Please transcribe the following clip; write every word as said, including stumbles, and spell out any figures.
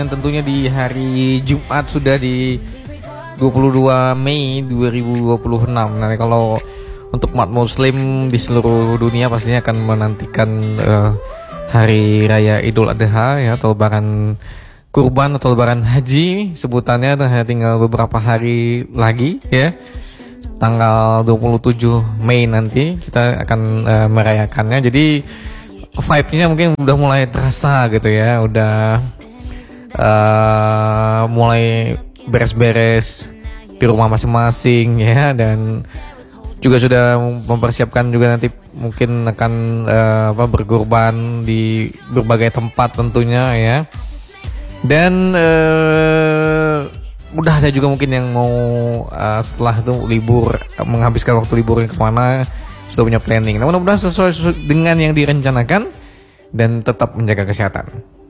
Dan tentunya di hari Jumat sudah di dua puluh dua Mei dua ribu dua puluh enam. Nah, kalau untuk umat muslim di seluruh dunia pastinya akan menantikan uh, hari raya Idul Adha ya, atau lebaran kurban atau lebaran haji sebutannya. Hanya tinggal beberapa hari lagi ya. Tanggal dua puluh tujuh Mei nanti kita akan uh, merayakannya. Jadi vibe-nya mungkin udah mulai terasa gitu ya. Udah Uh, mulai beres-beres di rumah masing-masing ya, dan juga sudah mempersiapkan juga nanti mungkin akan uh, apa berkurban di berbagai tempat tentunya ya. Dan uh, udah ada juga mungkin yang mau uh, setelah itu libur, menghabiskan waktu liburnya kemana, sudah punya planning. Nah, mudah-mudahan sesuai dengan yang direncanakan dan tetap menjaga kesehatan.